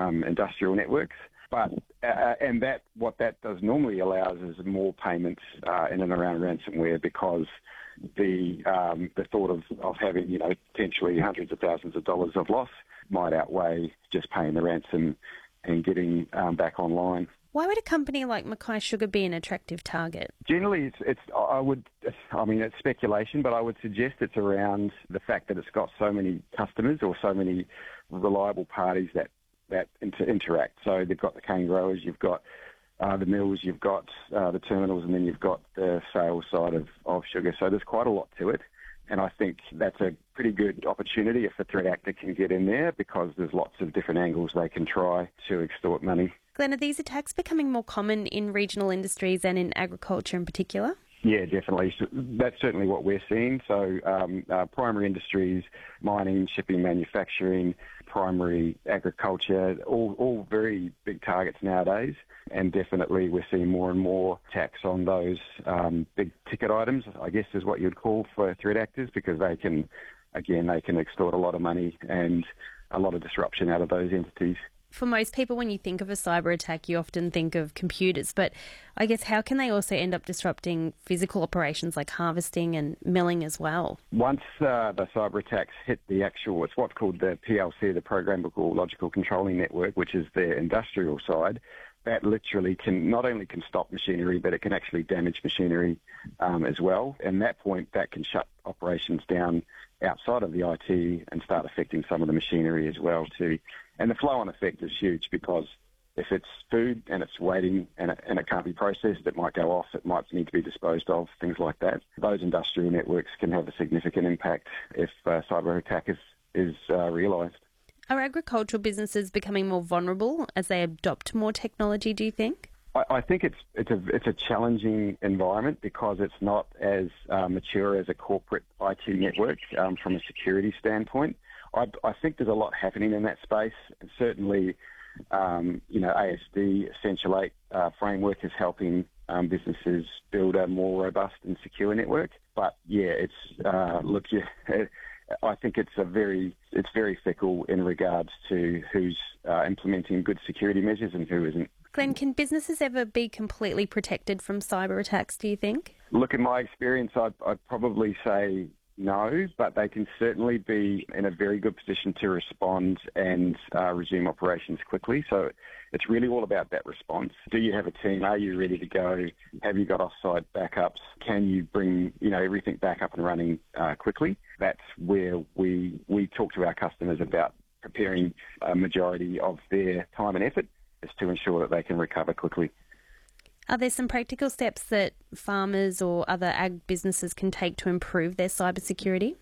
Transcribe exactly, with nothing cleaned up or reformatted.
um, industrial networks. But uh, and that what that does normally allows is more payments uh, in and around ransomware, because the um, the thought of, of having, you know, potentially hundreds of thousands of dollars of loss might outweigh just paying the ransom and getting um, back online. Why would a company like Mackay Sugar be an attractive target? Generally, it's, it's I would, I mean, it's speculation, but I would suggest it's around the fact that it's got so many customers or so many reliable parties that that inter- interact. So they've got the cane growers, you've got uh, the mills, you've got uh, the terminals, and then you've got the sales side of, of sugar. So there's quite a lot to it. And I think that's a pretty good opportunity if the threat actor can get in there, because there's lots of different angles they can try to extort money. Glenn, are these attacks becoming more common in regional industries and in agriculture in particular? Yeah, definitely. So that's certainly what we're seeing. So um, uh, primary industries, mining, shipping, manufacturing, primary agriculture, all, all very big targets nowadays. And definitely we're seeing more and more attacks on those um, big ticket items, I guess is what you'd call for threat actors, because they can, again, they can extort a lot of money and a lot of disruption out of those entities. For most people, when you think of a cyber attack, you often think of computers, but I guess how can they also end up disrupting physical operations like harvesting and milling as well? Once uh, the cyber attacks hit the actual, it's what's called the P L C, the Programmable Logical Controlling Network, which is the industrial side, that literally can not only can stop machinery, but it can actually damage machinery um, as well. And at that point, that can shut operations down outside of the I T and start affecting some of the machinery as well too. And the flow-on effect is huge, because if it's food and it's waiting and it, and it can't be processed, it might go off, it might need to be disposed of, things like that. Those industrial networks can have a significant impact if uh, cyber attack is, is uh, realised. Are agricultural businesses becoming more vulnerable as they adopt more technology, do you think? I, I think it's it's a it's a challenging environment, because it's not as uh, mature as a corporate I T network um, from a security standpoint. I, I think there's a lot happening in that space, and certainly, um, you know, A S D Essential eight uh, framework is helping um, businesses build a more robust and secure network. But yeah, it's uh, look, yeah, it, I think it's a very it's very fickle in regards to who's uh, implementing good security measures and who isn't. Glenn, can businesses ever be completely protected from cyber attacks, do you think? Look, in my experience, I'd, I'd probably say no, but they can certainly be in a very good position to respond and uh, resume operations quickly. So it's really all about that response. Do you have a team? Are you ready to go? Have you got off-site backups? Can you bring, you know, everything back up and running uh, quickly? That's where we we talk to our customers about preparing a majority of their time and effort, is to ensure that they can recover quickly. Are there some practical steps that farmers or other ag businesses can take to improve their cybersecurity?